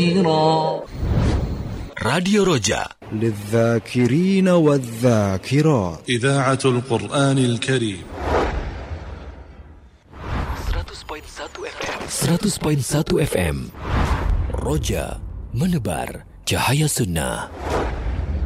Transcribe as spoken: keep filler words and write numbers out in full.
كثيرا. راديو روجا للذاكرين والذاكرات. إذاعة القرآن الكريم. seratus perpuluhan satu F M. Roja menebar cahaya sunnah.